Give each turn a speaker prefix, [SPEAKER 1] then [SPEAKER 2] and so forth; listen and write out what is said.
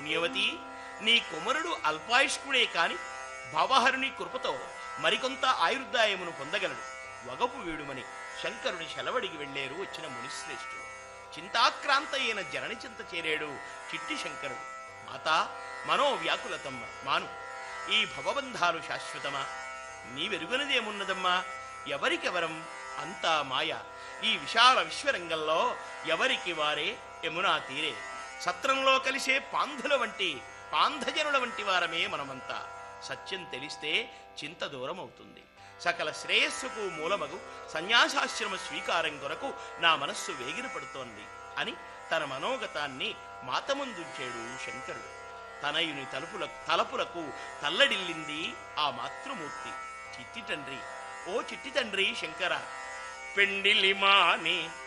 [SPEAKER 1] పుణ్యవతి, నీ కుమారుడు అల్పాయుష్కుడే కాని భవహరుని కృపతో మరికొంత ఆయుర్దాయమును పొందగలడు. వగపు వీడుమని శంకరుని సెలవడికి వెళ్లేరు వచ్చిన మునిశ్రేష్ఠుడు. చింతాక్రాంత అయిన జనని చింత చేరాడు చిట్టి శంకరుడు. మాతా, మనోవ్యాకులతమ్మ మాను, ఈ భవబంధాలు శాశ్వతమా? నీవెరుగనిదేమున్నదమ్మా? ఎవరికెవరం అంతా మాయ. ఈ విశాల విశ్వరంగంలో ఎవరికి వారే యమునా తీరే. సత్రంలో కలిసే పాంధుల వంటి పాంధజనుల వంటి వారమే మనమంతా. సత్యం తెలిస్తే చింత దూరం అవుతుంది. సకల శ్రేయస్సుకు మూలమగు సన్యాసాశ్రమ స్వీకారం కొరకు నా మనస్సు వేగిరపడుతోంది అని తన మనోగతాన్ని మాతముందుంచాడు శంకరుడు. తనయుని తలపులకు తల్లడిల్లింది ఆ మాతృమూర్తి. చిట్టి తండ్రి, ఓ చిట్టి తండ్రి శంకర, పెండిలి మాని